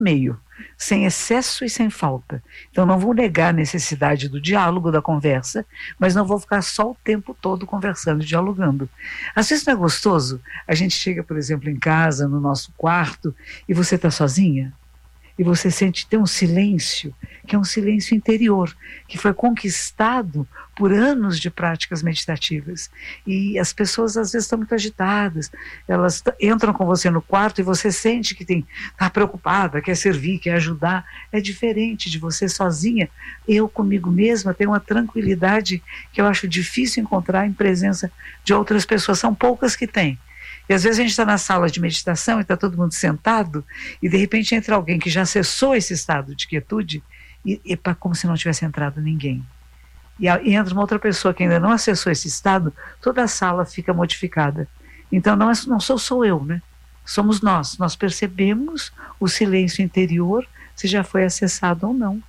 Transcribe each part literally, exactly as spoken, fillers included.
meio, sem excesso e sem falta. Então não vou negar a necessidade do diálogo, da conversa, mas não vou ficar só o tempo todo conversando, dialogando. Às vezes não é gostoso? A gente chega, por exemplo, em casa, no nosso quarto, e você está sozinha, e você sente ter um silêncio, que é um silêncio interior, que foi conquistado por anos de práticas meditativas. E as pessoas às vezes estão muito agitadas, elas entram com você no quarto e você sente que está preocupada, quer servir, quer ajudar. É diferente de você sozinha. Eu comigo mesma tenho uma tranquilidade que eu acho difícil encontrar em presença de outras pessoas, são poucas que têm. E às vezes a gente está na sala de meditação e está todo mundo sentado e de repente entra alguém que já acessou esse estado de quietude e, e como se não tivesse entrado ninguém. E, a, e entra uma outra pessoa que ainda não acessou esse estado, toda a sala fica modificada. Então não, é, não sou só eu, né? Somos nós. Nós percebemos o silêncio interior, se já foi acessado ou não.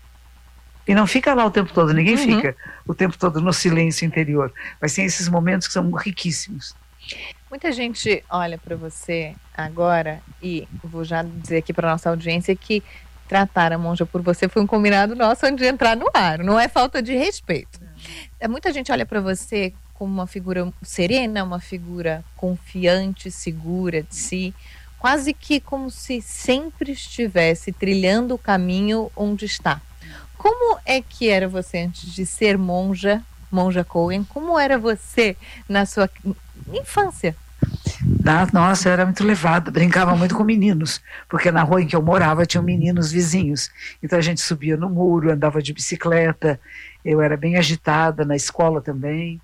E não fica lá o tempo todo, ninguém uhum. fica o tempo todo no silêncio interior. Mas tem esses momentos que são riquíssimos. Muita gente olha para você agora, e vou já dizer aqui para nossa audiência que tratar a monja por você foi um combinado nosso antes de entrar no ar, não é falta de respeito. É. Muita gente olha para você como uma figura serena, uma figura confiante, segura de si, quase que como se sempre estivesse trilhando o caminho onde está. Como é que era você antes de ser monja, monja Cohen? Como era você na sua infância? Ah, nossa, eu era muito levada, brincava muito com meninos, porque na rua em que eu morava tinham meninos vizinhos, então a gente subia no muro, andava de bicicleta, eu era bem agitada na escola também,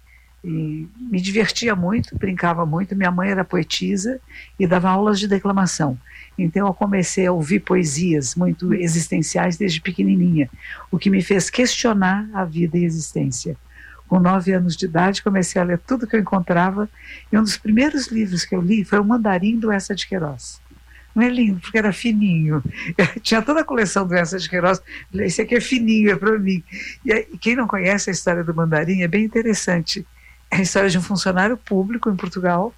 e me divertia muito, brincava muito. Minha mãe era poetisa e dava aulas de declamação, então eu comecei a ouvir poesias muito existenciais desde pequenininha, o que me fez questionar a vida e a existência. Com nove anos de idade, comecei a ler tudo que eu encontrava, e um dos primeiros livros que eu li foi o Mandarim do Eça de Queiroz. Não é lindo, porque era fininho. Eu tinha toda a coleção do Eça de Queiroz, esse aqui é fininho, é para mim. E, e quem não conhece a história do Mandarim é bem interessante. É a história de um funcionário público em Portugal,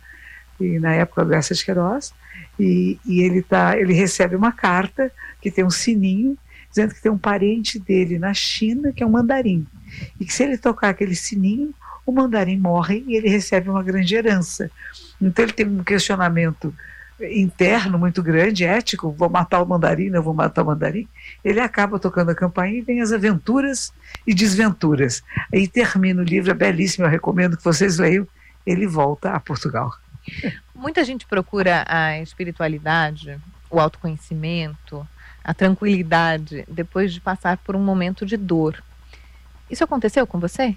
e na época do Eça de Queiroz, e, e ele, tá, ele recebe uma carta que tem um sininho, dizendo que tem um parente dele na China que é um mandarim, e que se ele tocar aquele sininho, o mandarim morre e ele recebe uma grande herança. Então ele tem um questionamento interno muito grande, ético, vou matar o mandarim, não vou matar o mandarim. Ele acaba tocando a campainha e vem as aventuras e desventuras. Aí termina o livro, é belíssimo, eu recomendo que vocês leiam. Ele volta a Portugal. Muita gente procura a espiritualidade, o autoconhecimento, a tranquilidade, depois de passar por um momento de dor. Isso aconteceu com você?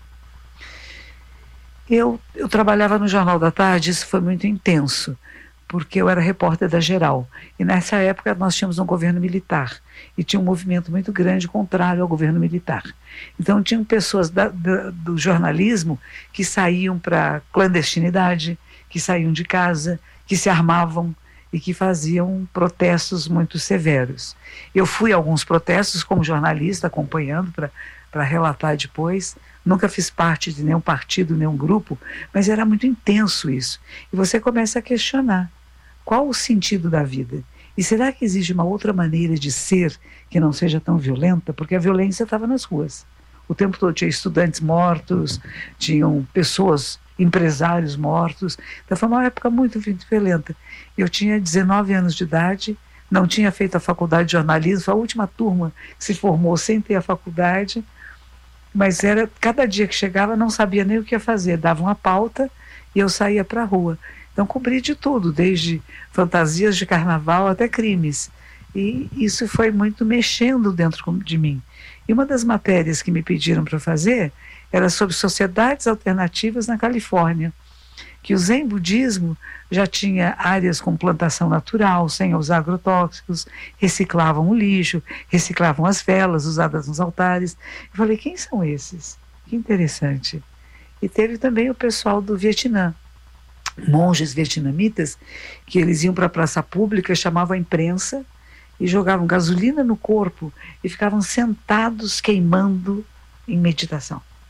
Eu, eu trabalhava no Jornal da Tarde, isso foi muito intenso, porque eu era repórter da Geral. E nessa época nós tínhamos um governo militar, e tinha um movimento muito grande contrário ao governo militar. Então tinham pessoas da, da, do jornalismo que saíam para a clandestinidade, que saíam de casa, que se armavam, e que faziam protestos muito severos. Eu fui a alguns protestos como jornalista, acompanhando para relatar depois. Nunca fiz parte de nenhum partido, nenhum grupo, mas era muito intenso isso. E você começa a questionar qual o sentido da vida. E será que existe uma outra maneira de ser que não seja tão violenta? Porque a violência estava nas ruas. O tempo todo tinha estudantes mortos, tinham pessoas, empresários mortos. Então foi uma época muito, muito violenta. Eu tinha dezenove anos de idade, não tinha feito a faculdade de jornalismo, foi a última turma que se formou sem ter a faculdade, mas era, cada dia que chegava não sabia nem o que ia fazer, dava uma pauta e eu saía para a rua. Então cobri de tudo, desde fantasias de carnaval até crimes. E isso foi muito mexendo dentro de mim. E uma das matérias que me pediram para fazer era sobre sociedades alternativas na Califórnia, que o Zen budismo já tinha áreas com plantação natural, sem usar agrotóxicos, reciclavam o lixo, reciclavam as velas usadas nos altares. Eu falei, quem são esses? Que interessante. E teve também o pessoal do Vietnã, monges vietnamitas, que eles iam para a praça pública, chamavam a imprensa e jogavam gasolina no corpo e ficavam sentados queimando em meditação.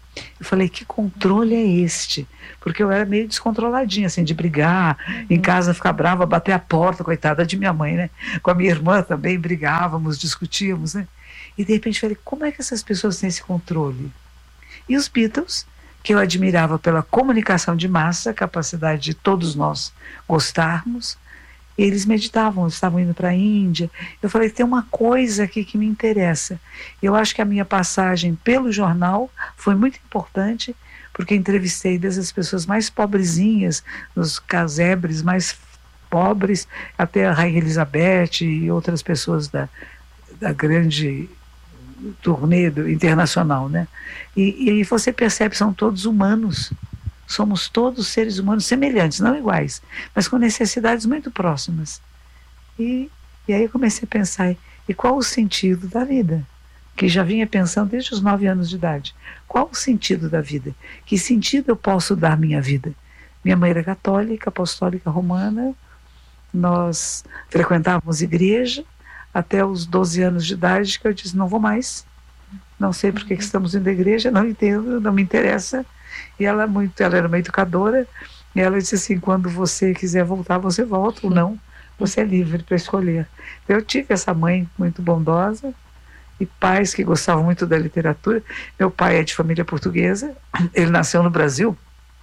Eu falei, que controle é este? Porque eu era meio descontroladinha, assim, de brigar, uhum. em casa ficar brava, bater a porta, coitada de minha mãe, né? Com a minha irmã também brigávamos, discutíamos, né? E de repente falei, como é que essas pessoas têm esse controle? E os Beatles, que eu admirava pela comunicação de massa, a capacidade de todos nós gostarmos, eles meditavam, estavam indo para a Índia. Eu falei, tem uma coisa aqui que me interessa. Eu acho que a minha passagem pelo jornal foi muito importante, porque entrevistei desde as pessoas mais pobrezinhas, os casebres mais pobres, até a Rainha Elizabeth e outras pessoas da, da grande turnê internacional, né? E, e aí você percebe, são todos humanos. Somos todos seres humanos semelhantes, não iguais, mas com necessidades muito próximas. E, e aí eu comecei a pensar, e qual o sentido da vida? Que já vinha pensando desde os nove anos de idade. Qual o sentido da vida? Que sentido eu posso dar à minha vida? Minha mãe era católica, apostólica romana, nós frequentávamos igreja até os doze anos de idade, que eu disse, não vou mais, não sei por que estamos indo à igreja, não entendo, não me interessa. E ela, muito, ela era uma educadora, e ela disse assim, quando você quiser voltar, você volta, ou não, você é livre para escolher. Então, eu tive essa mãe muito bondosa, e pais que gostavam muito da literatura. Meu pai é de família portuguesa, ele nasceu no Brasil,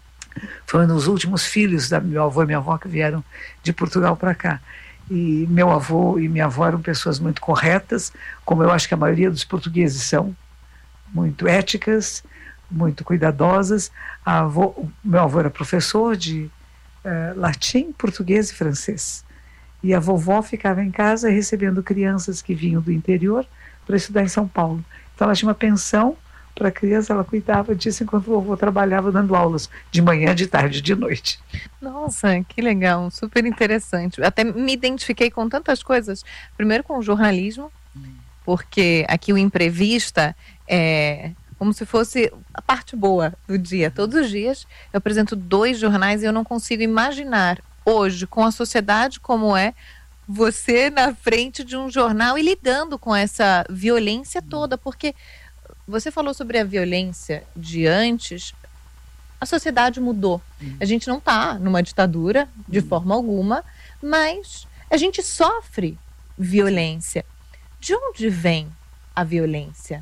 foi um dos últimos filhos da meu avô e minha avó que vieram de Portugal para cá. E meu avô e minha avó eram pessoas muito corretas, como eu acho que a maioria dos portugueses são, muito éticas, muito cuidadosas. A avô, meu avô era professor de eh, latim, português e francês. E a vovó ficava em casa recebendo crianças que vinham do interior para estudar em São Paulo. Então ela tinha uma pensão para a criança, ela cuidava disso enquanto o vovô trabalhava dando aulas, de manhã, de tarde, de noite. Nossa, que legal, super interessante. Até me identifiquei com tantas coisas. Primeiro com o jornalismo, porque aqui o Imprevista é como se fosse a parte boa do dia. Todos os dias eu apresento dois jornais e eu não consigo imaginar hoje, com a sociedade como é, você na frente de um jornal e lidando com essa violência toda, porque você falou sobre a violência de antes, a sociedade mudou. A gente não está numa ditadura de forma alguma, mas a gente sofre violência. De onde vem a violência?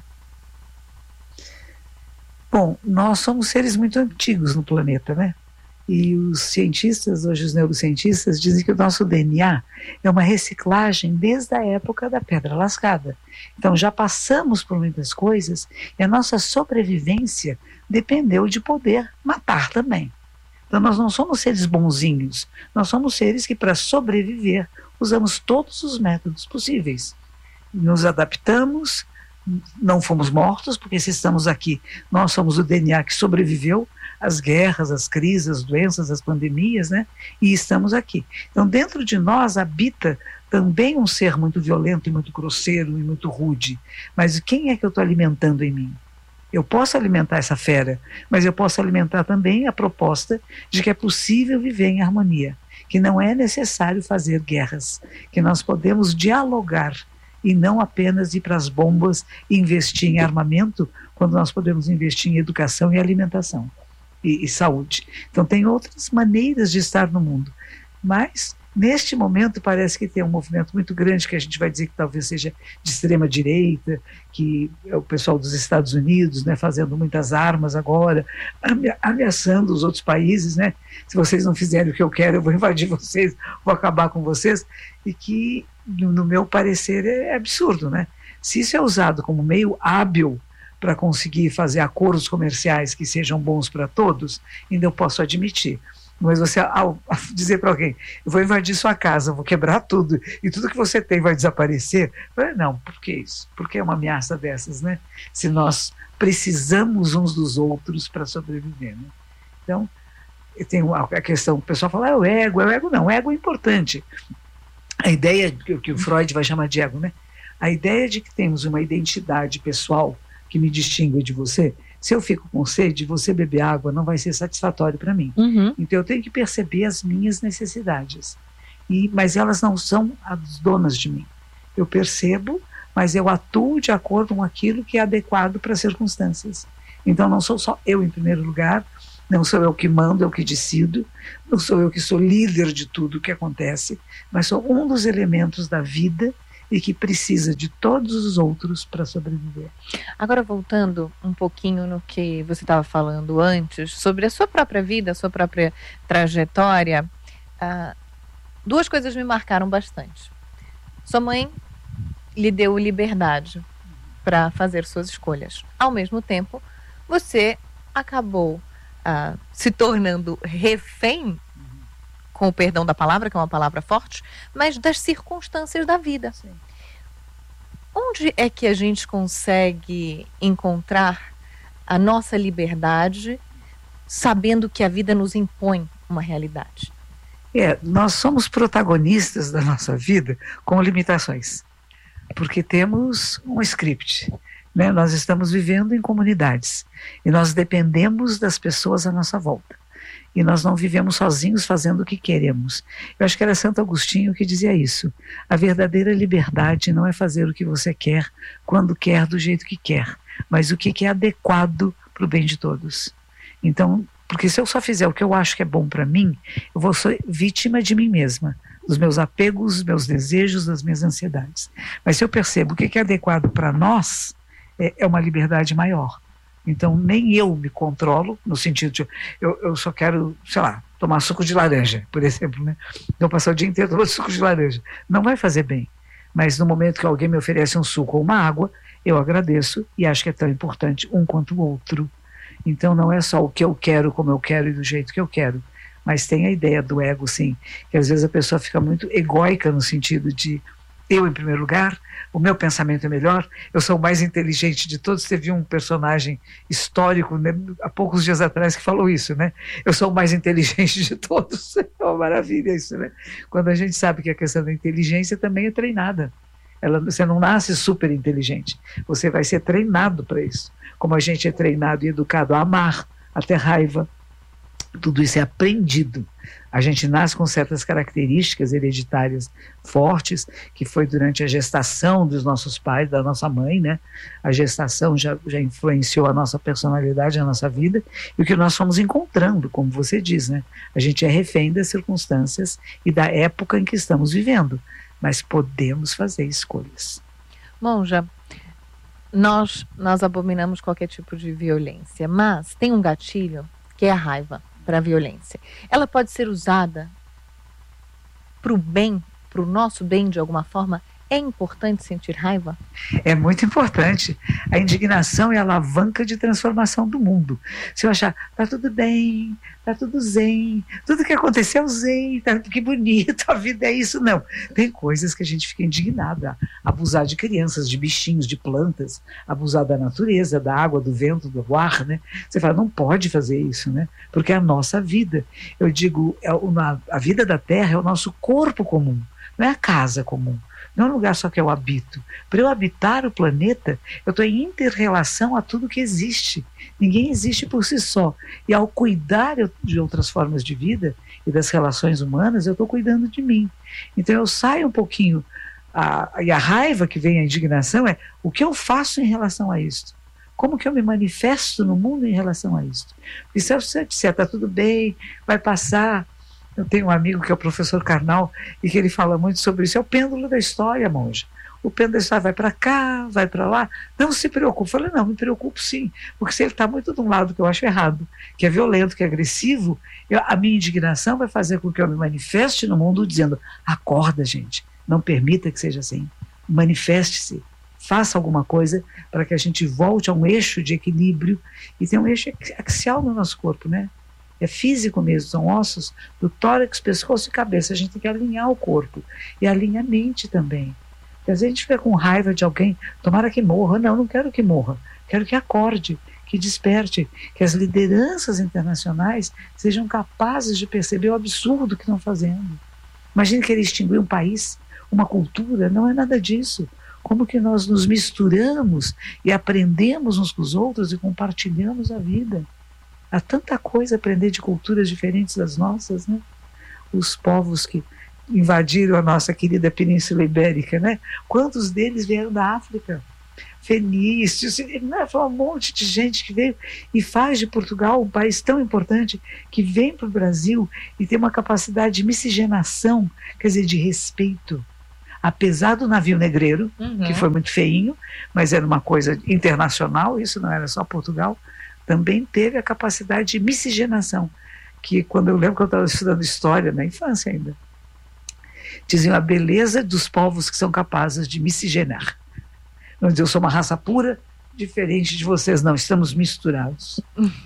Bom, nós somos seres muito antigos no planeta, né? E os cientistas, hoje os neurocientistas, dizem que o nosso D N A é uma reciclagem desde a época da pedra lascada. Então já passamos por muitas coisas e a nossa sobrevivência dependeu de poder matar também. Então nós não somos seres bonzinhos, nós somos seres que para sobreviver usamos todos os métodos possíveis. Nos adaptamos, não fomos mortos, porque se estamos aqui, nós somos o D N A que sobreviveu às guerras, às crises, às doenças, às pandemias, né? E estamos aqui. Então, dentro de nós habita também um ser muito violento e muito grosseiro e muito rude. Mas quem é que eu estou alimentando em mim? Eu posso alimentar essa fera, mas eu posso alimentar também a proposta de que é possível viver em harmonia, que não é necessário fazer guerras, que nós podemos dialogar e não apenas ir para as bombas e investir em armamento, quando nós podemos investir em educação e alimentação e, e saúde. Então tem outras maneiras de estar no mundo, mas neste momento parece que tem um movimento muito grande que a gente vai dizer que talvez seja de extrema direita, que é o pessoal dos Estados Unidos, né, fazendo muitas armas agora, ameaçando os outros países, né? Se vocês não fizerem o que eu quero, eu vou invadir vocês, vou acabar com vocês, e que no meu parecer é absurdo, né? Se isso é usado como meio hábil para conseguir fazer acordos comerciais que sejam bons para todos, ainda eu posso admitir. Mas você, ao dizer para alguém, eu vou invadir sua casa, vou quebrar tudo, e tudo que você tem vai desaparecer, não, por que isso? Por que uma ameaça dessas, né? Se nós precisamos uns dos outros para sobreviver, né? Então, tem a questão, o pessoal fala, é o ego, é o ego, não, o ego é importante. A ideia que o Freud vai chamar de ego, né? A ideia de que temos uma identidade pessoal que me distingue de você. Se eu fico com sede, você beber água não vai ser satisfatório para mim. Uhum. Então eu tenho que perceber as minhas necessidades. E, mas elas não são as donas de mim. Eu percebo, mas eu atuo de acordo com aquilo que é adequado para as circunstâncias. Então não sou só eu em primeiro lugar, não sou eu que mando, eu que decido, não sou eu que sou líder de tudo o que acontece, mas sou um dos elementos da vida e que precisa de todos os outros para sobreviver. Agora, voltando um pouquinho no que você estava falando antes, sobre a sua própria vida, a sua própria trajetória, ah, duas coisas me marcaram bastante. Sua mãe lhe deu liberdade para fazer suas escolhas. Ao mesmo tempo, você acabou ah, se tornando refém, com o perdão da palavra, que é uma palavra forte, mas das circunstâncias da vida. Sim. Onde é que a gente consegue encontrar a nossa liberdade, sabendo que a vida nos impõe uma realidade? É, nós somos protagonistas da nossa vida com limitações, porque temos um script, né? Nós estamos vivendo em comunidades e nós dependemos das pessoas à nossa volta. E nós não vivemos sozinhos fazendo o que queremos. Eu acho que era Santo Agostinho que dizia isso. A verdadeira liberdade não é fazer o que você quer, quando quer, do jeito que quer, mas o que é adequado para o bem de todos. Então, porque se eu só fizer o que eu acho que é bom para mim, eu vou ser vítima de mim mesma, dos meus apegos, dos meus desejos, das minhas ansiedades. Mas se eu percebo o que é adequado para nós, é, é uma liberdade maior. Então, nem eu me controlo, no sentido de, eu, eu só quero, sei lá, tomar suco de laranja, por exemplo, né? Então, passar o dia inteiro tomando suco de laranja. Não vai fazer bem. Mas no momento que alguém me oferece um suco ou uma água, eu agradeço e acho que é tão importante um quanto o outro. Então, não é só o que eu quero, como eu quero e do jeito que eu quero. Mas tem a ideia do ego, sim, que às vezes a pessoa fica muito egóica no sentido de eu em primeiro lugar, o meu pensamento é melhor, eu sou o mais inteligente de todos. Teve um personagem histórico, né, há poucos dias atrás, que falou isso, né? Eu sou o mais inteligente de todos. É uma maravilha isso, né? Quando a gente sabe que a questão da inteligência também é treinada. Ela, você não nasce super inteligente, você vai ser treinado para isso. Como a gente é treinado e educado a amar, a ter raiva, tudo isso é aprendido. A gente nasce com certas características hereditárias fortes, que foi durante a gestação dos nossos pais, da nossa mãe, né? A gestação já, já influenciou a nossa personalidade, a nossa vida, e o que nós fomos encontrando, como você diz, né? A gente é refém das circunstâncias e da época em que estamos vivendo, mas podemos fazer escolhas. Monja, nós, nós abominamos qualquer tipo de violência, mas tem um gatilho que é a raiva para a violência. Ela pode ser usada para o bem, para o nosso bem de alguma forma. É importante sentir raiva? É muito importante. A indignação é a alavanca de transformação do mundo. Se eu achar, tá tudo bem, tá tudo zen, tudo que aconteceu zen, tá, que bonito, a vida é isso. Não, tem coisas que a gente fica indignada. Abusar de crianças, de bichinhos, de plantas, abusar da natureza, da água, do vento, do ar, né? Você fala, não pode fazer isso, né? Porque é a nossa vida. Eu digo, é uma, a vida da Terra é o nosso corpo comum, não é a casa comum. Não é um lugar só que eu habito. Para eu habitar o planeta, eu estou em inter-relação a tudo que existe. Ninguém existe por si só. E ao cuidar de outras formas de vida e das relações humanas, eu estou cuidando de mim. Então eu saio um pouquinho, a, e a raiva que vem, a indignação, é o que eu faço em relação a isto. Como que eu me manifesto no mundo em relação a isto? Porque se eu disser, está tudo bem, vai passar. Eu tenho um amigo que é o professor Karnal e que ele fala muito sobre isso. É o pêndulo da história, monja. O pêndulo da história vai para cá, vai para lá. Não se preocupe. Eu falei, não, me preocupo sim. Porque se ele está muito de um lado que eu acho errado, que é violento, que é agressivo, eu, a minha indignação vai fazer com que eu me manifeste no mundo dizendo, acorda, gente. Não permita que seja assim. Manifeste-se. Faça alguma coisa para que a gente volte a um eixo de equilíbrio. E tem um eixo axial no nosso corpo, né? É físico mesmo, são ossos do tórax, pescoço e cabeça. A gente tem que alinhar o corpo e alinhar a mente também. Porque às vezes a gente fica com raiva de alguém, tomara que morra. Não, não quero que morra, quero que acorde, que desperte, que as lideranças internacionais sejam capazes de perceber o absurdo que estão fazendo. Imagine querer extinguir um país, uma cultura, não é nada disso. Como que nós nos misturamos e aprendemos uns com os outros e compartilhamos a vida. Há tanta coisa a aprender de culturas diferentes das nossas, né? Os povos que invadiram a nossa querida Península Ibérica, né? Quantos deles vieram da África? Fenícios, né? Foi um monte de gente que veio e faz de Portugal um país tão importante, que vem para o Brasil e tem uma capacidade de miscigenação, quer dizer, de respeito. Apesar do navio negreiro, uhum. que foi muito feinho, mas era uma coisa internacional, isso não era só Portugal, também teve a capacidade de miscigenação, que quando eu lembro que eu estava estudando história, na infância ainda, diziam a beleza dos povos que são capazes de miscigenar. Vamos dizer, eu sou uma raça pura, diferente de vocês, não, estamos misturados.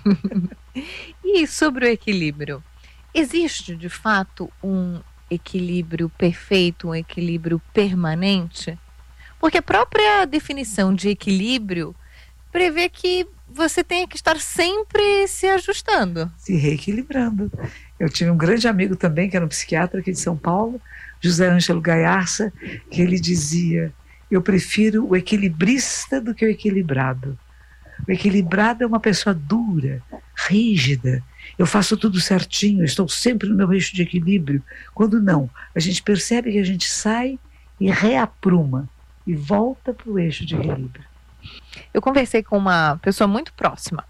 E sobre o equilíbrio? Existe, de fato, um equilíbrio perfeito, um equilíbrio permanente? Porque a própria definição de equilíbrio prevê que você tenha que estar sempre se ajustando. Se reequilibrando. Eu tive um grande amigo também, que era um psiquiatra aqui de São Paulo, José Ângelo Gaiarsa, que ele dizia: eu prefiro o equilibrista do que o equilibrado. O equilibrado é uma pessoa dura, rígida. Eu faço tudo certinho, eu estou sempre no meu eixo de equilíbrio. Quando não, a gente percebe que a gente sai e reapruma e volta para o eixo de equilíbrio. Eu conversei com uma pessoa muito próxima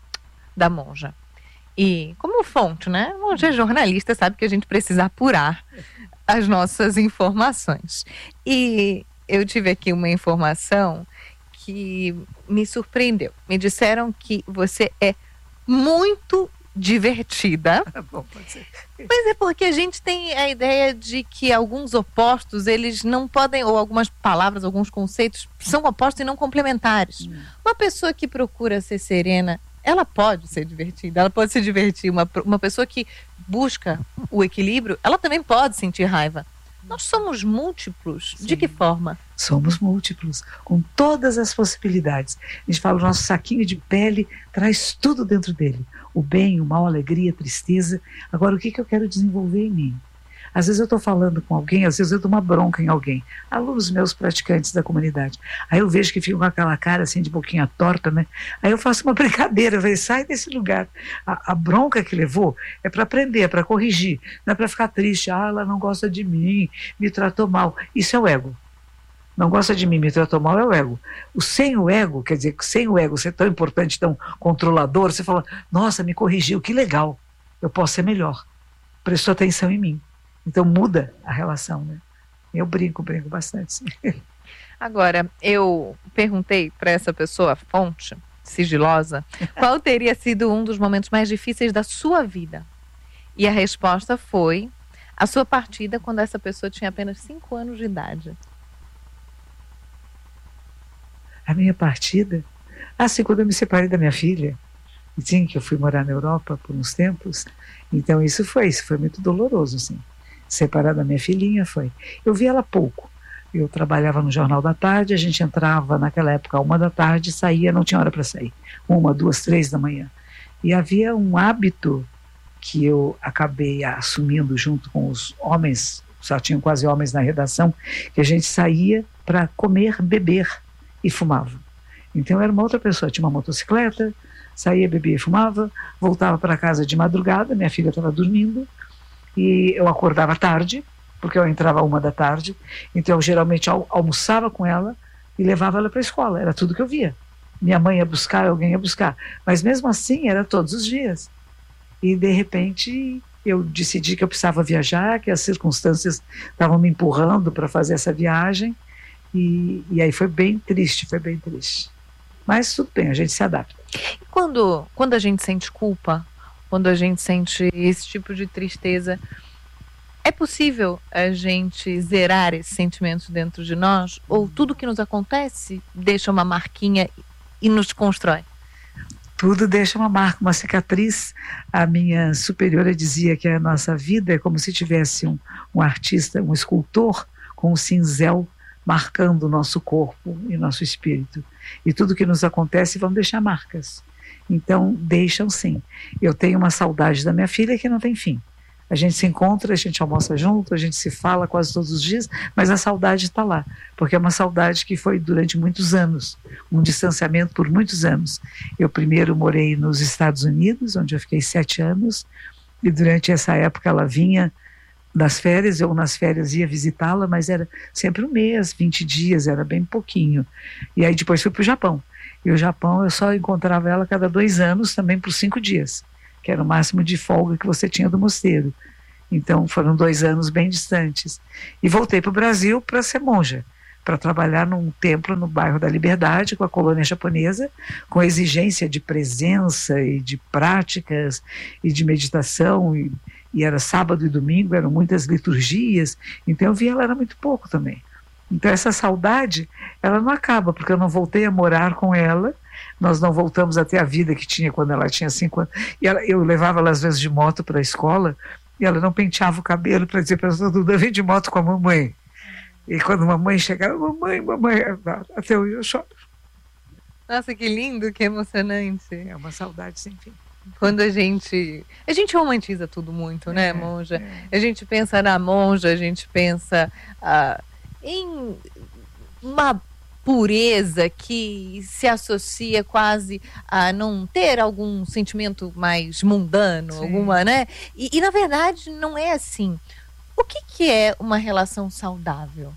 da Monja. E como fonte, né? A Monja é jornalista, sabe que a gente precisa apurar as nossas informações. E eu tive aqui uma informação que me surpreendeu. Me disseram que você é muito divertida. Bom, pode ser. Mas é porque a gente tem a ideia de que alguns opostos, eles não podem, ou algumas palavras, alguns conceitos são opostos e não complementares. Hum. Uma pessoa que procura ser serena, ela pode ser divertida, ela pode se divertir. Uma, uma pessoa que busca o equilíbrio, ela também pode sentir raiva. Nós somos múltiplos. Sim. De que forma? Somos múltiplos, com todas as possibilidades. A gente fala, o nosso saquinho de pele traz tudo dentro dele. O bem, o mal, a alegria, a tristeza. Agora, o que, que eu quero desenvolver em mim? Às vezes eu estou falando com alguém, às vezes eu dou uma bronca em alguém. Alunos meus praticantes da comunidade. Aí eu vejo que ficam com aquela cara assim de boquinha torta, né? Aí eu faço uma brincadeira, eu falei, sai desse lugar. A, a bronca que levou é para aprender, é para corrigir. Não é para ficar triste, ah, ela não gosta de mim, me tratou mal. Isso é o ego. Não gosta de mim, me tratou mal, é o ego. O sem o ego, quer dizer, sem o ego ser tão importante, tão controlador, você fala, nossa, me corrigiu, que legal, eu posso ser melhor. Prestou atenção em mim. Então muda a relação, né? Eu brinco, brinco bastante. Sim. Agora, eu perguntei para essa pessoa, fonte sigilosa, qual teria sido um dos momentos mais difíceis da sua vida? E a resposta foi a sua partida quando essa pessoa tinha apenas cinco anos de idade. A minha partida? Assim, quando eu me separei da minha filha, sim, que eu fui morar na Europa por uns tempos, então isso foi, isso foi muito doloroso, assim. Separar da minha filhinha foi. Eu vi ela pouco. Eu trabalhava no Jornal da Tarde, a gente entrava naquela época uma da tarde, saía, não tinha hora para sair. Uma, duas, três da manhã. E havia um hábito que eu acabei assumindo junto com os homens, só tinham quase homens na redação, que a gente saía para comer, beber e fumava. Então eu era uma outra pessoa, tinha uma motocicleta, saía, bebia e fumava, voltava para casa de madrugada, minha filha estava dormindo, e eu acordava tarde, porque eu entrava uma da tarde, então eu geralmente al- almoçava com ela e levava ela para a escola, era tudo que eu via. Minha mãe ia buscar, alguém ia buscar, mas mesmo assim era todos os dias. E de repente eu decidi que eu precisava viajar, que as circunstâncias estavam me empurrando para fazer essa viagem, e, e aí foi bem triste, foi bem triste. Mas tudo bem, a gente se adapta. E quando, quando a gente sente culpa, quando a gente sente esse tipo de tristeza, é possível a gente zerar esses sentimentos dentro de nós? Ou tudo que nos acontece deixa uma marquinha e nos constrói? Tudo deixa uma marca, uma cicatriz. A minha superiora dizia que a nossa vida é como se tivesse um, um artista, um escultor com um cinzel marcando o nosso corpo e nosso espírito. E tudo que nos acontece vão deixar marcas. Então, deixam sim. Eu tenho uma saudade da minha filha que não tem fim. A gente se encontra, a gente almoça junto, a gente se fala quase todos os dias, mas a saudade está lá, porque é uma saudade que foi durante muitos anos, um distanciamento por muitos anos. Eu primeiro morei nos Estados Unidos, onde eu fiquei sete anos, e durante essa época ela vinha das férias, eu nas férias ia visitá-la, mas era sempre um mês, vinte dias, era bem pouquinho. E aí depois fui para o Japão. E o Japão eu só encontrava ela cada dois anos, também por cinco dias, que era o máximo de folga que você tinha do mosteiro. Então foram dois anos bem distantes. E voltei para o Brasil para ser monja, para trabalhar num templo no bairro da Liberdade, com a colônia japonesa, com exigência de presença e de práticas e de meditação, e, e era sábado e domingo, eram muitas liturgias, então eu via ela era muito pouco também. Então essa saudade, ela não acaba, porque eu não voltei a morar com ela, nós não voltamos a ter a vida que tinha quando ela tinha cinco anos, e ela, eu levava ela às vezes de moto para a escola, e ela não penteava o cabelo para dizer para ela, Duda, vem de moto com a mamãe. E quando a mamãe chegava, mamãe, mamãe, até hoje eu choro. Nossa, que lindo, que emocionante. É uma saudade sem fim. Quando a gente... A gente romantiza tudo muito, né, é, monja? É. A gente pensa na monja, a gente pensa ah, em uma pureza que se associa quase a não ter algum sentimento mais mundano, Sim. alguma, né? E, e, na verdade, não é assim. O que, que é uma relação saudável?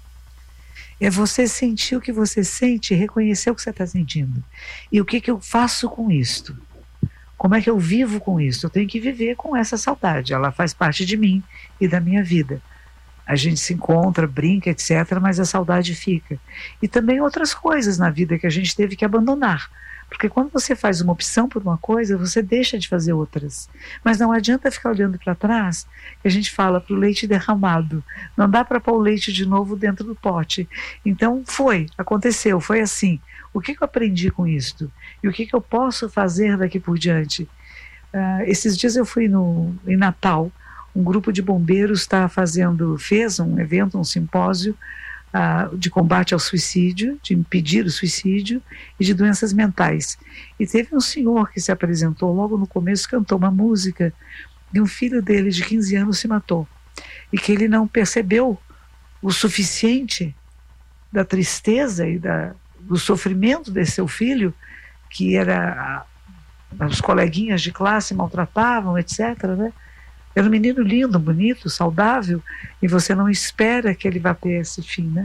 É você sentir o que você sente, reconhecer o que você está sentindo. E o que, que eu faço com isto? Como é que eu vivo com isso? Eu tenho que viver com essa saudade. Ela faz parte de mim e da minha vida. A gente se encontra, brinca, etcétera, mas a saudade fica. E também outras coisas na vida que a gente teve que abandonar. Porque quando você faz uma opção por uma coisa, você deixa de fazer outras. Mas não adianta ficar olhando para trás, que a gente fala para o leite derramado. Não dá para pôr o leite de novo dentro do pote. Então foi, aconteceu, foi assim. O que, que eu aprendi com isto? E o que, que eu posso fazer daqui por diante? Uh, esses dias eu fui no, em Natal, um grupo de bombeiros está fazendo, fez um evento, um simpósio, Uh, de combate ao suicídio, de impedir o suicídio e de doenças mentais. E teve um senhor que se apresentou logo no começo, cantou uma música e um filho dele de quinze anos se matou. E que ele não percebeu o suficiente da tristeza e da, do sofrimento desse seu filho, que era os coleguinhas de classe maltratavam, etcétera, né? Era um menino lindo, bonito, saudável, e você não espera que ele vá ter esse fim, né?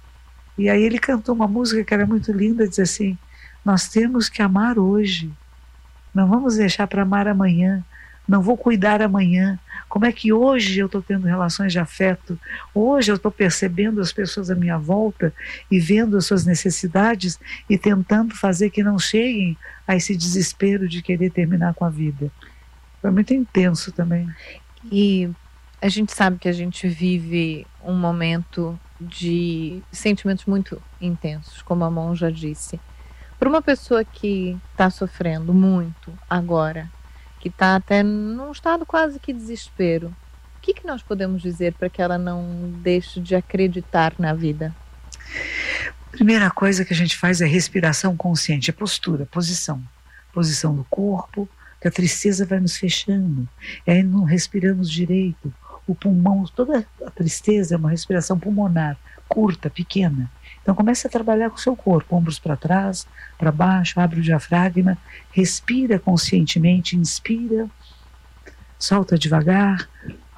E aí ele cantou uma música que era muito linda, diz assim, nós temos que amar hoje, não vamos deixar para amar amanhã, não vou cuidar amanhã. Como é que hoje eu estou tendo relações de afeto, hoje eu estou percebendo as pessoas à minha volta e vendo as suas necessidades e tentando fazer que não cheguem a esse desespero de querer terminar com a vida. Foi muito intenso também. E a gente sabe que a gente vive um momento de sentimentos muito intensos, como a monja disse. Para uma pessoa que está sofrendo muito agora, que está até num estado quase que desespero, o que, que nós podemos dizer para que ela não deixe de acreditar na vida? Primeira coisa que a gente faz é respiração consciente, é postura, posição. Posição do corpo, que a tristeza vai nos fechando, e aí não respiramos direito, o pulmão, toda a tristeza é uma respiração pulmonar, curta, pequena. Então comece a trabalhar com o seu corpo, ombros para trás, para baixo, abre o diafragma, respira conscientemente, inspira, solta devagar,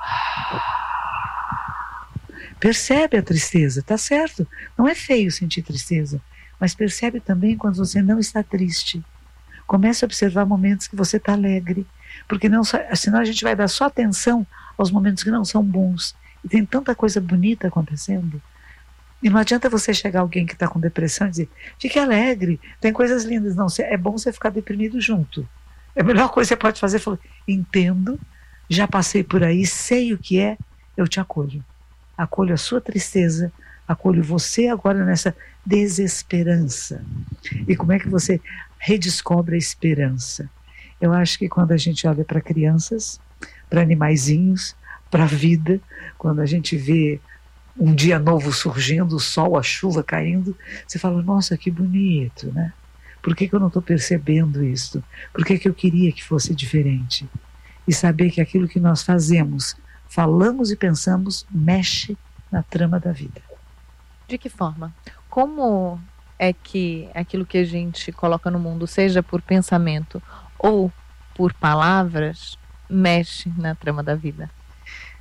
percebe a tristeza, tá certo, não é feio sentir tristeza, mas percebe também quando você não está triste. Comece a observar momentos que você está alegre, porque não, senão a gente vai dar só atenção aos momentos que não são bons. E tem tanta coisa bonita acontecendo. E não adianta você chegar a alguém que está com depressão e dizer, fique alegre, tem coisas lindas. Não, é bom você ficar deprimido junto. É a melhor coisa que você pode fazer é falar, entendo, já passei por aí, sei o que é, eu te acolho. Acolho a sua tristeza, acolho você agora nessa desesperança. E como é que você redescobre a esperança? Eu acho que quando a gente olha para crianças, para animaizinhos, para a vida, quando a gente vê um dia novo surgindo, o sol, a chuva caindo, você fala, nossa, que bonito, né? Por que que eu não estou percebendo isso? Por que que eu queria que fosse diferente? E saber que aquilo que nós fazemos, falamos e pensamos, mexe na trama da vida. De que forma? Como é que aquilo que a gente coloca no mundo, seja por pensamento ou por palavras, mexe na trama da vida?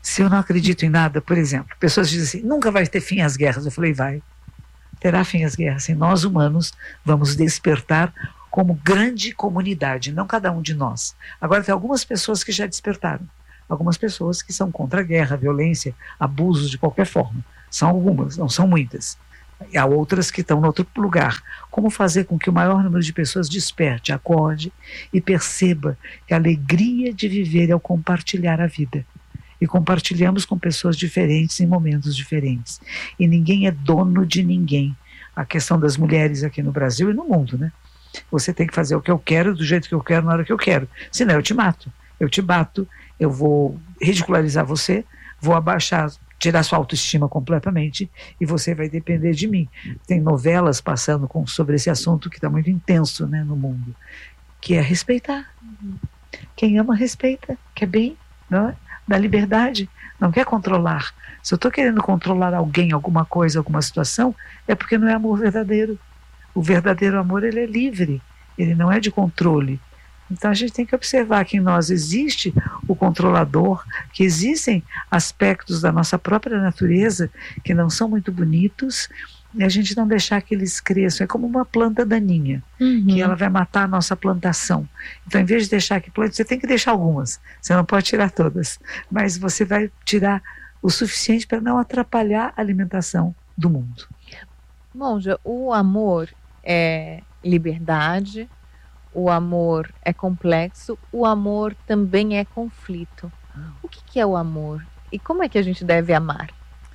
Se eu não acredito em nada, por exemplo, pessoas dizem assim, nunca vai ter fim às guerras. Eu falei, vai. Terá fim às guerras. E nós, humanos, vamos despertar como grande comunidade, não cada um de nós. Agora, tem algumas pessoas que já despertaram. Algumas pessoas que são contra a guerra, a violência, abusos de qualquer forma. São algumas, não são muitas. E há outras que estão em outro lugar. Como fazer com que o maior número de pessoas desperte, acorde e perceba que a alegria de viver é o compartilhar a vida. E compartilhamos com pessoas diferentes em momentos diferentes. E ninguém é dono de ninguém. A questão das mulheres aqui no Brasil e no mundo, né? Você tem que fazer o que eu quero, do jeito que eu quero, na hora que eu quero. Senão eu te mato, eu te bato, eu vou ridicularizar você, vou abaixar, tirar sua autoestima completamente e você vai depender de mim. Tem novelas passando com, sobre esse assunto que está muito intenso, né, no mundo, que é respeitar. Quem ama, respeita, quer bem, não é? Da liberdade, não quer controlar. Se eu estou querendo controlar alguém, alguma coisa, alguma situação, é porque não é amor verdadeiro. O verdadeiro amor, ele é livre, ele não é de controle. Então a gente tem que observar que em nós existe o controlador, que existem aspectos da nossa própria natureza que não são muito bonitos, e a gente não deixar que eles cresçam. É como uma planta daninha, uhum. que ela vai matar a nossa plantação. Então, em vez de deixar que plante, você tem que deixar algumas, você não pode tirar todas, mas você vai tirar o suficiente para não atrapalhar a alimentação do mundo. Monja, o amor é liberdade, o amor é complexo, o amor também é conflito. O que, que é o amor? E como é que a gente deve amar?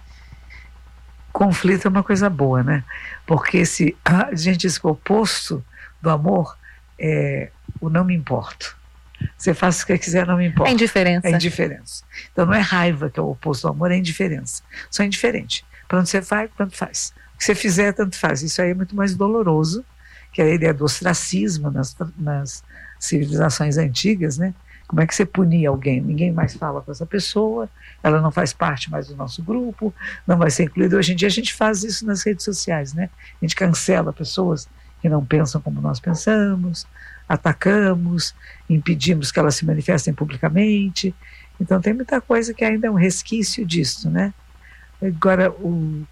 Conflito é uma coisa boa, né? Porque se a gente diz que o oposto do amor é o não me importo. Você faz o que quiser, não me importa. É indiferença. É indiferença. Então não é raiva que é o oposto do amor, é indiferença. Só indiferente. Para onde você vai, tanto faz. O que você fizer, tanto faz. Isso aí é muito mais doloroso, que é a ideia do ostracismo nas, nas civilizações antigas, né? Como é que você punir alguém? Ninguém mais fala com essa pessoa, ela não faz parte mais do nosso grupo, não vai ser incluída. Hoje em dia a gente faz isso nas redes sociais, né? A gente cancela pessoas que não pensam como nós pensamos, atacamos, impedimos que elas se manifestem publicamente. Então tem muita coisa que ainda é um resquício disso, né? Agora, o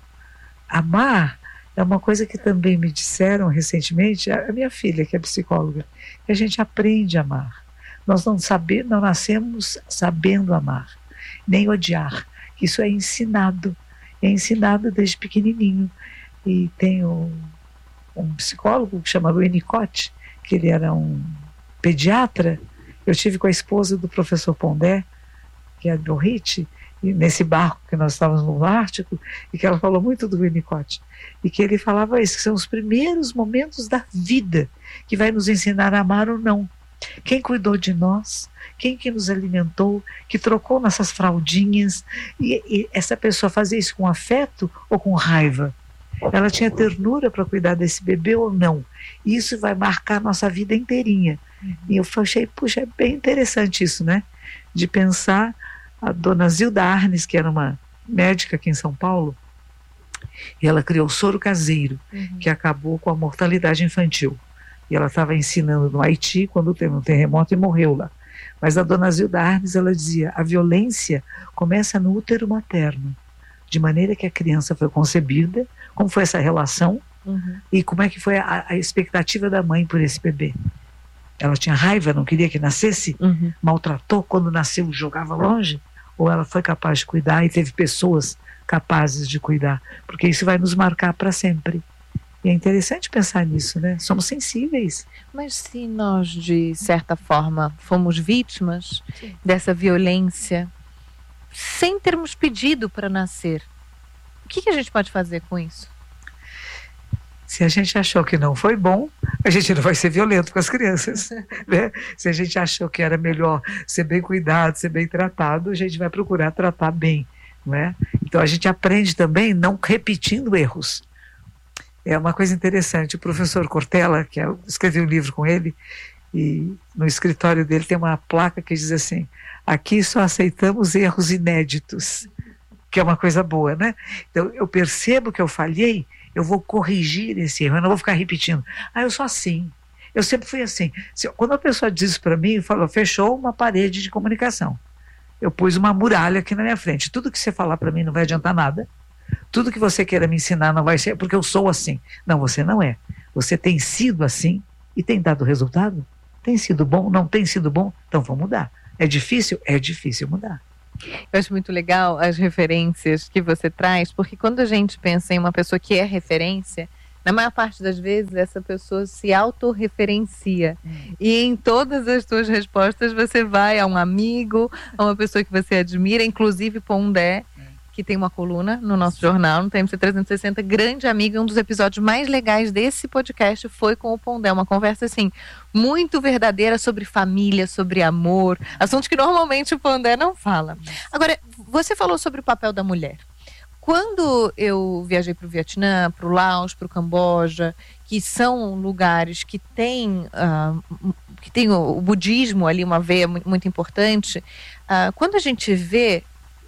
amar é uma coisa que também me disseram recentemente, a minha filha, que é psicóloga, que a gente aprende a amar. Nós não, saber, não nascemos sabendo amar, nem odiar. Isso é ensinado, é ensinado desde pequenininho. E tem um, um psicólogo que chama Winnicott, que ele era um pediatra. Eu tive com a esposa do professor Pondé, que é do Ritchie, e nesse barco que nós estávamos no Ártico, e que ela falou muito do Winnicott, e que ele falava isso, que são os primeiros momentos da vida que vai nos ensinar a amar ou não. Quem cuidou de nós, quem que nos alimentou, que trocou nossas fraldinhas, e, e essa pessoa fazia isso com afeto ou com raiva? Ela tinha ternura para cuidar desse bebê ou não? E isso vai marcar a nossa vida inteirinha. Uhum. E eu achei, puxa, é bem interessante isso, né? De pensar, a dona Zilda Arnes, que era uma médica aqui em São Paulo, e ela criou o soro caseiro, uhum. que acabou com a mortalidade infantil. E ela estava ensinando no Haiti quando teve um terremoto e morreu lá. Mas a dona Zilda Arnes, ela dizia, a violência começa no útero materno, de maneira que a criança foi concebida, como foi essa relação, uhum. e como é que foi a, a expectativa da mãe por esse bebê. Ela tinha raiva, não queria que nascesse, uhum. maltratou, quando nasceu jogava longe, ou ela foi capaz de cuidar e teve pessoas capazes de cuidar, porque isso vai nos marcar para sempre. E é interessante pensar nisso, né? Somos sensíveis. Mas se nós, de certa forma, fomos vítimas Sim. dessa violência, sem termos pedido para nascer, o que, que a gente pode fazer com isso? Se a gente achou que não foi bom, a gente não vai ser violento com as crianças, né? Se a gente achou que era melhor ser bem cuidado, ser bem tratado, a gente vai procurar tratar bem, não é? Então a gente aprende também não repetindo erros. É uma coisa interessante, o professor Cortella, que eu escrevi um livro com ele, e no escritório dele tem uma placa que diz assim, aqui só aceitamos erros inéditos, que é uma coisa boa, né? Então eu percebo que eu falhei, eu vou corrigir esse erro, eu não vou ficar repetindo, ah, eu sou assim, eu sempre fui assim. Quando a pessoa diz isso para mim, falou, fechou uma parede de comunicação, eu pus uma muralha aqui na minha frente. Tudo que você falar para mim não vai adiantar nada. Tudo que você queira me ensinar não vai ser, porque eu sou assim. Não, você não é. Você tem sido assim e tem dado resultado? Tem sido bom? Não tem sido bom? Então vamos mudar. É difícil? É difícil mudar. Eu acho muito legal as referências que você traz, porque quando a gente pensa em uma pessoa que é referência, na maior parte das vezes essa pessoa se autorreferencia. Hum. E em todas as suas respostas você vai a um amigo, a uma pessoa que você admira, inclusive Pondé, que tem uma coluna no nosso jornal, no T M C trezentos e sessenta, grande amiga. Um dos episódios mais legais desse podcast foi com o Pondé, uma conversa assim, muito verdadeira sobre família, sobre amor, assuntos que normalmente o Pondé não fala. Agora, você falou sobre o papel da mulher. Quando eu viajei para o Vietnã, para o Laos, para o Camboja, que são lugares que têm, uh, que tem o, o budismo ali, uma veia muito, muito importante, uh, quando a gente vê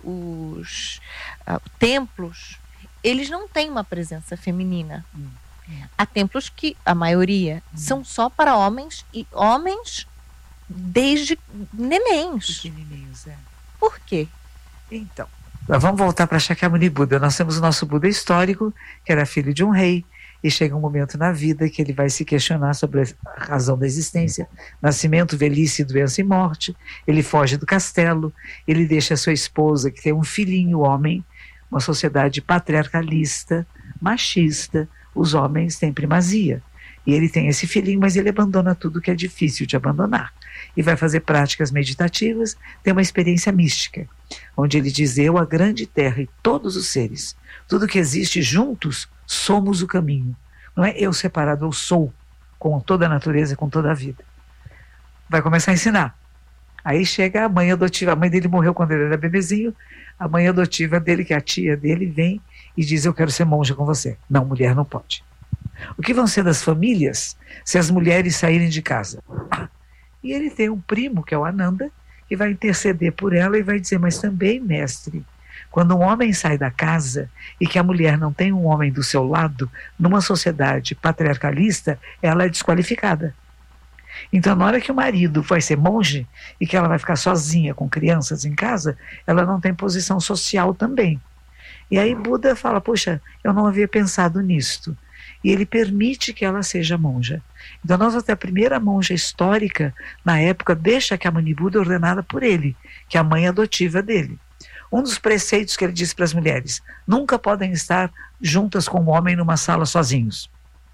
os uh, templos, eles não têm uma presença feminina. Hum, hum. Há templos que, a maioria, hum. são só para homens, e homens desde nenéns. Pequenininhos, é. Por quê? Então, vamos voltar para Shakyamuni Buda. Nós temos o nosso Buda histórico, que era filho de um rei, e chega um momento na vida que ele vai se questionar sobre a razão da existência, nascimento, velhice, doença e morte. Ele foge do castelo, ele deixa a sua esposa, que tem um filhinho homem, uma sociedade patriarcalista, machista, os homens têm primazia. E ele tem esse filhinho, mas ele abandona tudo que é difícil de abandonar. E vai fazer práticas meditativas, tem uma experiência mística, onde ele diz: eu, a grande terra e todos os seres, tudo que existe juntos, somos o caminho. Não é eu separado, eu sou, com toda a natureza, com toda a vida. Vai começar a ensinar. Aí chega a mãe adotiva, a mãe dele morreu quando ele era bebezinho, a mãe adotiva dele, que é a tia dele, vem e diz: eu quero ser monja com você. Não, mulher não pode. O que vão ser das famílias se as mulheres saírem de casa? E ele tem um primo, que é o Ananda, que vai interceder por ela e vai dizer: mas também, mestre, quando um homem sai da casa e que a mulher não tem um homem do seu lado, numa sociedade patriarcalista, ela é desqualificada. Então, na hora que o marido vai ser monge e que ela vai ficar sozinha com crianças em casa, ela não tem posição social também. E aí Buda fala: poxa, eu não havia pensado nisto. E ele permite que ela seja monja. Então nós até a primeira monja histórica, na época, deixa que a Shakyamuni Buda ordenada por ele, que é a mãe adotiva dele. Um dos preceitos que ele disse para as mulheres: nunca podem estar juntas com um homem numa sala sozinhos.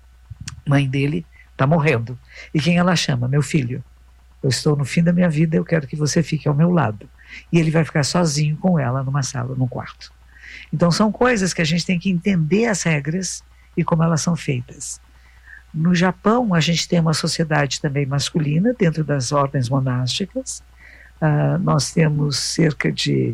Mãe dele está morrendo. E quem ela chama? Meu filho. Eu estou no fim da minha vida, eu quero que você fique ao meu lado. E ele vai ficar sozinho com ela numa sala, num quarto. Então são coisas que a gente tem que entender as regras e como elas são feitas. No Japão, a gente tem uma sociedade também masculina dentro das ordens monásticas. Uh, nós temos cerca de,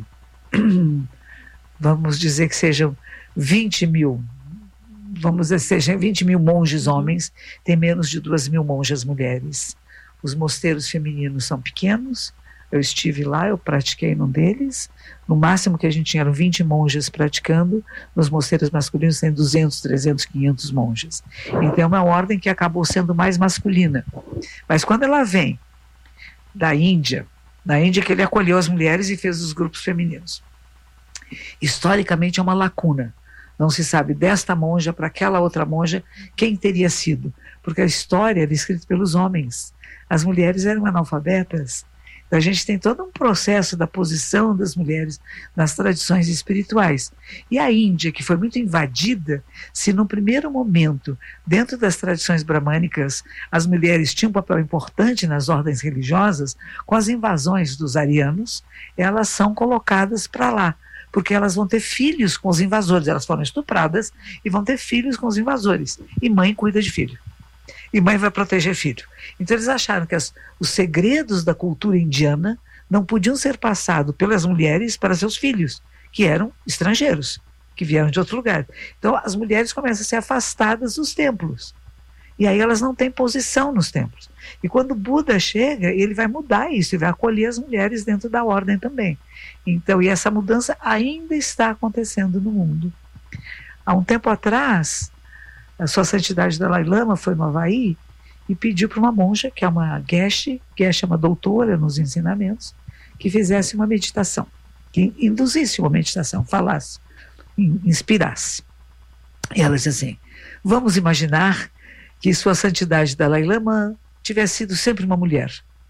vamos dizer que sejam vinte mil, vamos dizer que sejam vinte mil monges homens, tem menos de duas mil monjas mulheres. Os mosteiros femininos são pequenos. Eu estive lá, eu pratiquei num deles. No máximo que a gente tinha eram vinte monjas praticando. Nos mosteiros masculinos tem duzentos, trezentos, quinhentos monjas. Então é uma ordem que acabou sendo mais masculina. Mas quando ela vem da Índia, na Índia que ele acolheu as mulheres e fez os grupos femininos, historicamente é uma lacuna. Não se sabe desta monja para aquela outra monja quem teria sido, porque a história era escrita pelos homens. As mulheres eram analfabetas. Então a gente tem todo um processo da posição das mulheres nas tradições espirituais. E a Índia, que foi muito invadida, se no primeiro momento, dentro das tradições bramânicas, as mulheres tinham um papel importante nas ordens religiosas, com as invasões dos arianos, elas são colocadas para lá, porque elas vão ter filhos com os invasores. Elas foram estupradas e vão ter filhos com os invasores. E mãe cuida de filho. E mãe vai proteger filho. Então eles acharam que as, os segredos da cultura indiana não podiam ser passados pelas mulheres para seus filhos, que eram estrangeiros, que vieram de outro lugar. Então as mulheres começam a ser afastadas dos templos. E aí elas não têm posição nos templos. E quando o Buda chega, ele vai mudar isso, ele vai acolher as mulheres dentro da ordem também. Então, e essa mudança ainda está acontecendo no mundo. Há um tempo atrás, a Sua Santidade Dalai Lama foi no Havaí e pediu para uma monja, que é uma geshe, geshe é uma doutora nos ensinamentos, que fizesse uma meditação, que induzisse uma meditação, falasse, inspirasse. E ela disse assim: vamos imaginar que Sua Santidade Dalai Lama tivesse sido sempre uma mulher.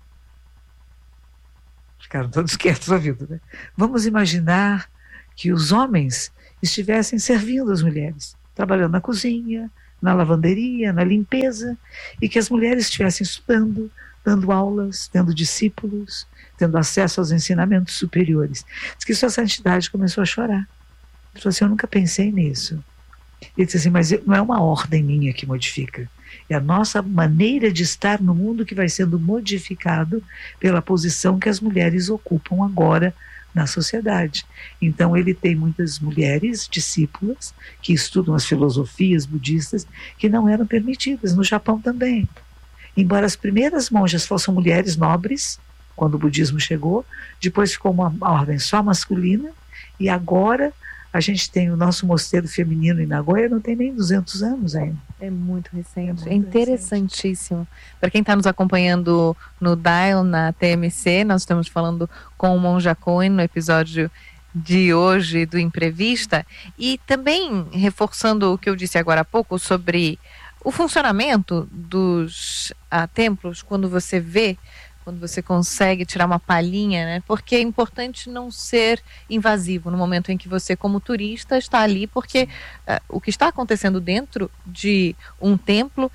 Ficaram todos quietos ouvindo, né? Vamos imaginar que os homens estivessem servindo as mulheres, trabalhando na cozinha, na lavanderia, na limpeza, e que as mulheres estivessem estudando, dando aulas, tendo discípulos, tendo acesso aos ensinamentos superiores. Diz que Sua Santidade começou a chorar. Ele falou assim: eu nunca pensei nisso. Ele disse assim: mas não é uma ordem minha que modifica, é a nossa maneira de estar no mundo que vai sendo modificado pela posição que as mulheres ocupam agora na sociedade. Então ele tem muitas mulheres discípulas que estudam as filosofias budistas que não eram permitidas, no Japão também. Embora as primeiras monjas fossem mulheres nobres, quando o budismo chegou, depois ficou uma ordem só masculina, e agora a gente tem o nosso mosteiro feminino em Nagoya, não tem nem duzentos anos ainda. É muito recente, é, muito é interessantíssimo. Para quem está nos acompanhando no Dial, na T M C, nós estamos falando com o Monja Coen no episódio de hoje do Imprevista, e também reforçando o que eu disse agora há pouco sobre o funcionamento dos ah, templos, quando você vê, quando você consegue tirar uma palhinha, né? Porque é importante não ser invasivo no momento em que você, como turista, está ali, porque uh, o que está acontecendo dentro de um templo